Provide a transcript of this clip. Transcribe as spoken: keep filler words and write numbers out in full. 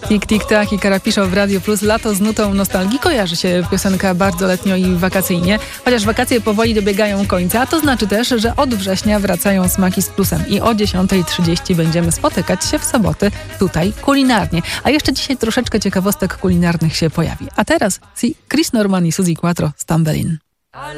Tik, tik, tak i Karapiszo w Radio Plus. Lato z nutą nostalgii. Kojarzy się piosenka bardzo letnio i wakacyjnie. Chociaż wakacje powoli dobiegają końca, to znaczy też, że od września wracają smaki z plusem. I o dziesiątej trzydzieści będziemy spotykać się w soboty tutaj kulinarnie. A jeszcze dzisiaj troszeczkę ciekawostek kulinarnych się pojawi. A teraz Chris Norman i Suzy Quattro z Tambelin.